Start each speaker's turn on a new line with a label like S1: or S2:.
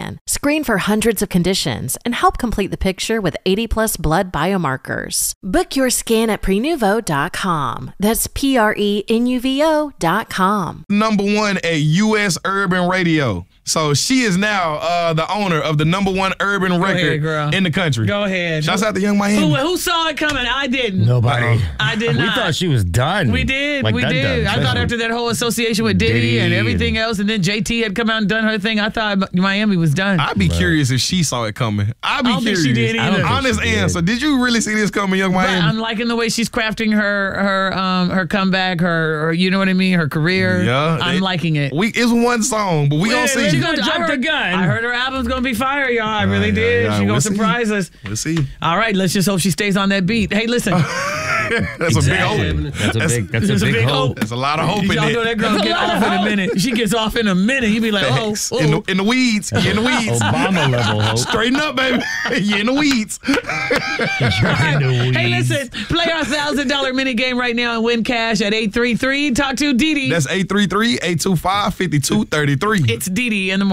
S1: scan, screen for hundreds of conditions, and help complete the picture with 80+ blood biomarkers. Book your scan at Prenuvo.com. That's Prenuvo.com.
S2: #1 at U.S. Urban Radio. So she is now the owner of the #1 urban record in the country.
S3: Go ahead.
S2: Shouts out to Young Miami.
S3: Who saw it coming? I didn't.
S4: Nobody.
S3: I did not.
S4: We thought she was done.
S3: We did.
S4: Like
S3: we
S4: done.
S3: did. I thought after that whole association with Diddy and everything else, and then JT had come out and done her thing, I thought Miami was done.
S2: I'd be curious if she saw it coming. I'd be
S3: I don't
S2: curious.
S3: think she did either.
S2: Honest answer. Did you really see this coming, Young Miami?
S3: But I'm liking the way she's crafting her comeback, her you know what I mean, her career.
S2: Yeah,
S3: I'm liking it.
S2: It's one song, but we gonna see.
S3: She
S4: gonna drop the gun.
S3: I heard her album's gonna be fire, y'all. I really did.
S2: yeah,
S3: She's gonna
S2: we'll
S3: surprise us.
S2: We'll see.
S3: All right, let's just hope she stays on that beat. Hey, listen.
S2: That's a big hope.
S4: That's a big hope.
S2: There's a lot of hope in
S3: Y'all know
S2: it.
S3: that girl get off in a minute. She gets off in a minute. You be like, oh.
S2: In the weeds. In the weeds.
S4: Obama level hope.
S2: Straighten up, baby. You in the weeds.
S3: Hey, listen, play our $1,000 mini game right now and win cash at 833. Talk to Didi.
S2: That's 833-825-5233.
S3: It's Didi in the morning.